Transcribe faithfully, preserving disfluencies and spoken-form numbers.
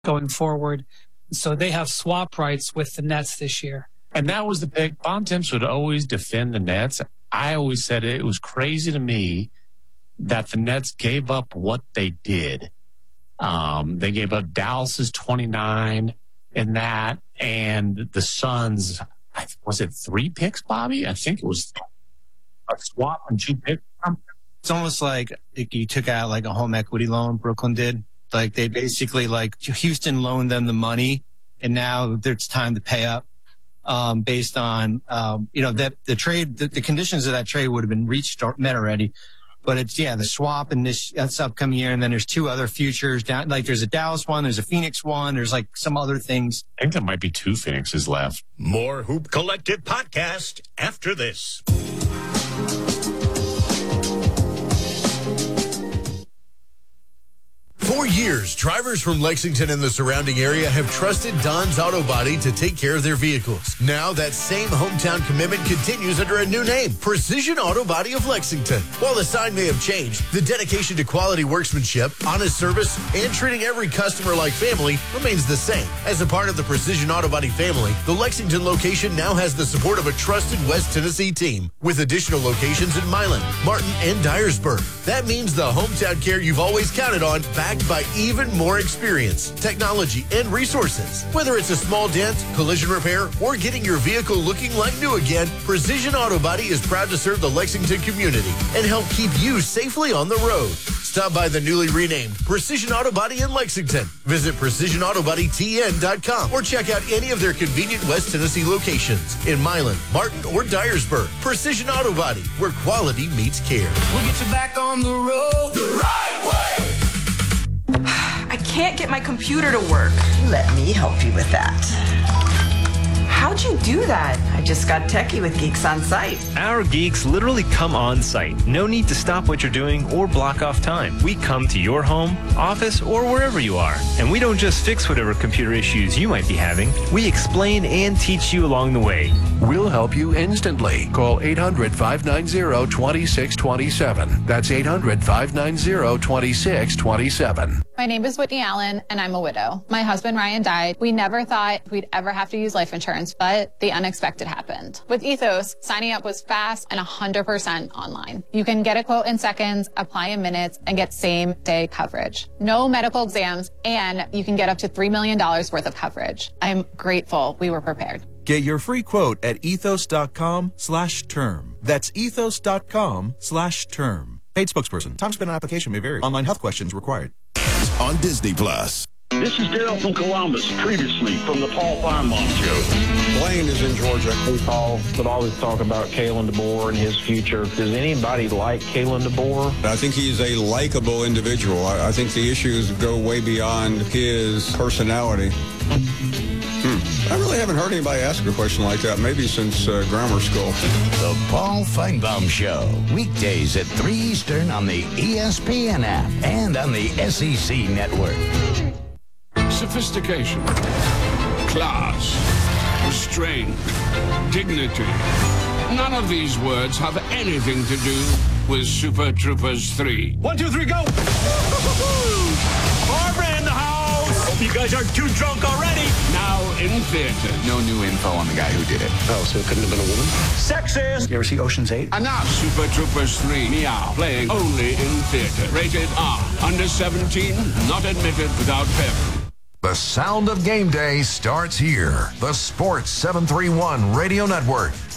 going forward. So they have swap rights with the Nets this year. And that was the pick. Bontemps would always defend the Nets. I always said it, it was crazy to me that the Nets gave up what they did. Um, they gave up Dallas's twenty-nine in that, and the Suns, was it three picks, Bobby? I think it was a swap and two picks. It's almost like you took out like a home equity loan, Brooklyn did. Like they basically, like Houston loaned them the money, and now it's time to pay up. Um, based on, um, you know, that the trade, the, the conditions of that trade would have been reached or met already. But it's, yeah, the swap and this, that's upcoming year. And then there's two other futures down, like there's a Dallas one, there's a Phoenix one, there's like some other things. I think there might be two Phoenixes left. More Hoop Collective podcast after this. For years, drivers from Lexington and the surrounding area have trusted Don's Auto Body to take care of their vehicles. Now that same hometown commitment continues under a new name, Precision Auto Body of Lexington. While the sign may have changed, the dedication to quality workmanship, honest service, and treating every customer like family remains the same. As a part of the Precision Auto Body family, the Lexington location now has the support of a trusted West Tennessee team, with additional locations in Milan, Martin, and Dyersburg. That means the hometown care you've always counted on, backed by even more experience, technology, and resources. Whether it's a small dent, collision repair, or getting your vehicle looking like new again, Precision Auto Body is proud to serve the Lexington community and help keep you safely on the road. Stop by the newly renamed Precision Auto Body in Lexington. Visit precision auto body t n dot com or check out any of their convenient West Tennessee locations in Milan, Martin, or Dyersburg. Precision Auto Body, where quality meets care. We'll get you back on the road the right way. I can't get my computer to work. Let me help you with that. How'd you do that? I just got techie with Geeks on Site. Our geeks literally come on site. No need to stop what you're doing or block off time. We come to your home, office, or wherever you are. And we don't just fix whatever computer issues you might be having. We explain and teach you along the way. We'll help you instantly. Call eight hundred, five nine zero, two six two seven. That's eight hundred, five nine zero, two six two seven. My name is Whitney Allen, and I'm a widow. My husband, Ryan, died. We never thought we'd ever have to use life insurance, but the unexpected happened. With Ethos, signing up was fast and one hundred percent online. You can get a quote in seconds, apply in minutes, and get same-day coverage. No medical exams, and you can get up to three million dollars worth of coverage. I'm grateful we were prepared. Get your free quote at ethos.com slash term. That's ethos.com slash term. Paid spokesperson. Time spent on application may vary. Online health questions required. On Disney Plus. This is Daryl from Columbus, previously from the Paul Feinbaum Show. Blaine is in Georgia. We Paul would always talk about Kalen DeBoer and his future. Does anybody like Kalen DeBoer? I think he's a likable individual. I, I think the issues go way beyond his personality. Hmm. I really haven't heard anybody ask a question like that, maybe since uh, grammar school. The Paul Feinbaum Show, weekdays at three Eastern on the E S P N app and on the S E C network. Sophistication, class, restraint, dignity. None of these words have anything to do with Super Troopers three. One, two, three, go! Barbara in the house! Hope you guys aren't too drunk already. Now in theater. No new info on the guy who did it. Oh, so it couldn't have been a woman? Sexist! You ever see Ocean's eight? Enough! Super Troopers three, Meow, playing only in theater. Rated R. Under seventeen, not admitted without parent. The sound of game day starts here. The Sports seven thirty-one Radio Network.